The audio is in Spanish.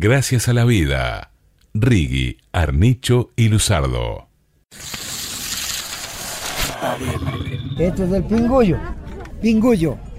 Gracias a la vida. Rigui, Arnicho y Luzardo. Esto es del pingullo. Pingullo.